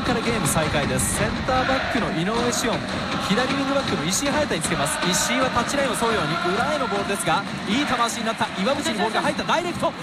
からゲーム再開です。センターバックの井上紫音、左ウィングバックの石井隼太につけます。石井はタッチラインを沿うように裏へのボールですが、いい球足になった。岩渕にボールが入った。ダイレクト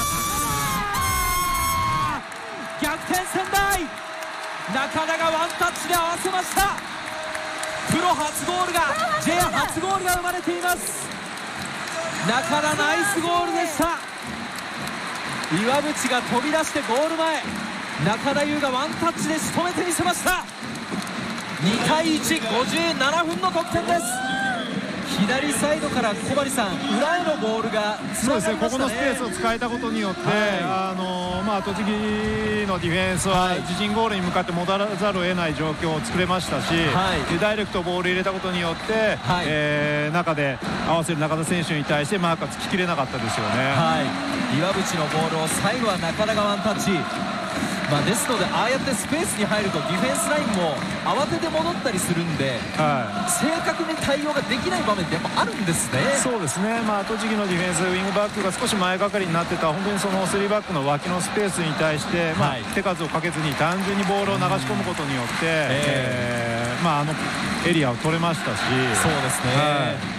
逆転。仙台中田がワンタッチで合わせました。プロ初ゴールが J 初ゴールが生まれています。中田ナイスゴールでした。岩渕が飛び出してゴール前、中田優がワンタッチで仕留めてみせました。2対1、57分の得点です。左サイドから小針さん、裏へのボールがつながりましたね。 ここのスペースを使えたことによって、栃木のディフェンスは自陣ゴールに向かって戻らざるを得ない状況を作れましたし、ダイレクトボール入れたことによって、中で合わせる中田選手に対してマークがつききれなかったですよね。 岩渕のボールを最後は中田がワンタッチ。ですので、ああやってスペースに入るとディフェンスラインも慌てて戻ったりするんで、正確に対応ができない場面ってやっぱあるんですね。 そうですね、栃木のディフェンスウィングバックが少し前がかりになってた本当にその3バックの脇のスペースに対して、手数をかけずに単純にボールを流し込むことによって、エリアを取れましたし。 そうですね、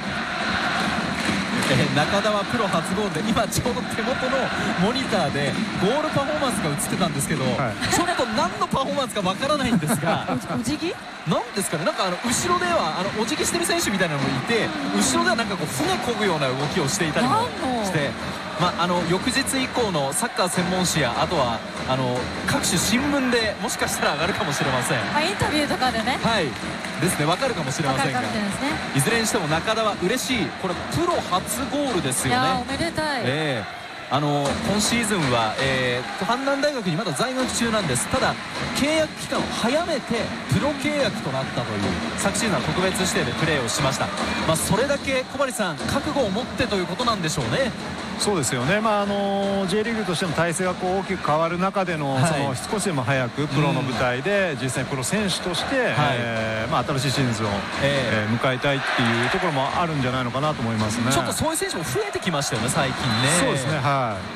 中田はプロ初ゴールで、今ちょうど手元のモニターでゴールパフォーマンスが映ってたんですけど、ちょっと何のパフォーマンスかわからないんですがお辞儀なんですかね、なんか後ろではお辞儀してる選手みたいなのもいて、後ろではなんかこう船漕ぐような動きをしていたりもして、翌日以降のサッカー専門誌や、あとは各種新聞でもしかしたら上がるかもしれません。 インタビューとかでね、 ですね、分かるかもしれませんが、いずれにしても中田は嬉しい、これプロ初ゴールですよね。 おめでたい。 今シーズンは、阪南大学にまだ在学中なんです。ただ契約期間を早めてプロ契約となったという、昨シーズンは特別指定でプレーをしました。それだけ小針さん覚悟を持ってということなんでしょうね。 そうですよね、J リーグとしての体制が大きく変わる中での、少しでも早くプロの舞台で実際にプロ選手として、新しいシーズンを、迎えたいっていうところもあるんじゃないのかなと思いますね。 ちょっとそういう選手も増えてきましたよね、最近ね。 そうですね、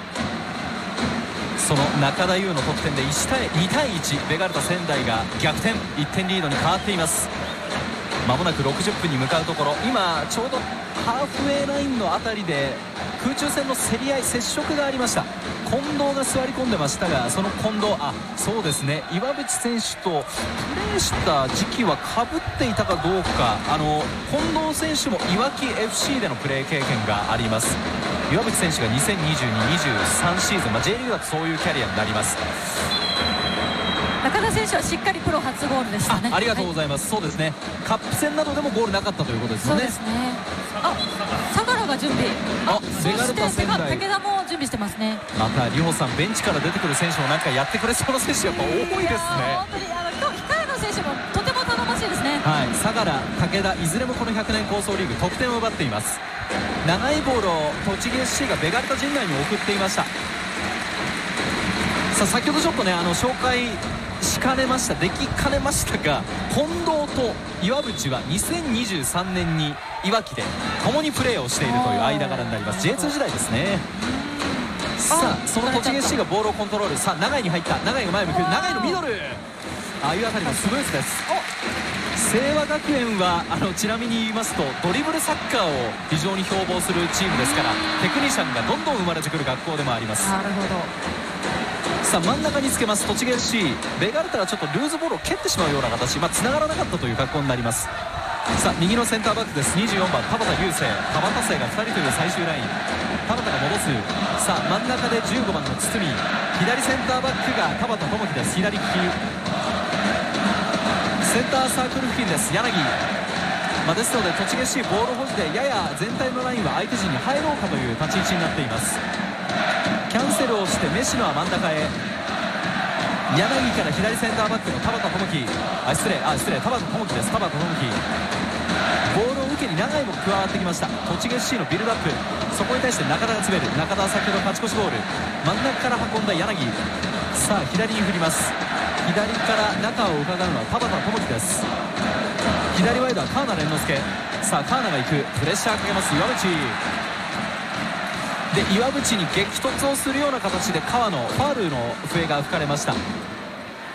その中田優の得点で2対1、ベガルタ仙台が逆転、1点リードに変わっています。まもなく60分に向かうところ、今ちょうどハーフウェイラインのあたりで空中戦の競り合い、接触がありました。近藤が座り込んでましたが、その近藤、そうですね、岩渕選手とプレーした時期はかぶっていたかどうか、近藤選手もいわき FC でのプレー経験があります。岩渕選手が2022-23シーズン、J リーグだとそういうキャリアになります。 中田選手はしっかりプロ初ゴールでしたね。 ありがとうございます。そうですね、カップ戦などでもゴールなかったということですよね。 そうですね。相良が準備。 ベガルタ仙台、 武田も準備してますね。 また里穂さん、ベンチから出てくる選手もなんかやってくれそうな選手やっぱ多いですね。 本当に今日控えの選手もとても頼もしいですね。 相良、武田、いずれもこの100年構想リーグ得点を奪っています。長いボールを栃木 SC がベガルタ陣内に送っていました。先ほどちょっとね紹介しかねました、できかねましたが、近藤と岩渕は2023年にいわきで共にプレーをしているという間柄になります。 J2 時代ですね。その栃木 SC がボールをコントロール。長井に入った。長井が前向く。長井のミドル、ああいうあたりもスムーズです。清和学園はちなみに言いますとドリブルサッカーを非常に標榜するチームですから、テクニシャンがどんどん生まれてくる学校でもあります。 なるほど。 真ん中につけます栃木 SC。 ベガルタがちょっとルーズボールを蹴ってしまうような形、繋がらなかったという格好になります。右のセンターバックです。24番田畑雄星、田畑生が2人という最終ライン。田畑が戻す。真ん中で15番の堤、左センターバックが田畑智樹です。左利き。センターサークル付近です。柳。ですので栃木 SC ボール保持でやや全体のラインは相手陣に入ろうかという立ち位置になっています。キャンセルをして飯野は真ん中へ。柳から左センターバックの田畑智樹、失礼田畑智樹です。田畑智樹、ボールを受けに永井も加わってきました。栃木 SC のビルドアップ、そこに対して中田が詰める。中田は先ほど勝ち越しゴール、真ん中から運んだ柳。左に振ります。左から中を伺うのは田畑智樹です。左ワイドは川名連之助。川名が行く。プレッシャーかけます岩渕で、岩渕に激突をするような形で川野ファウルの笛が吹かれました。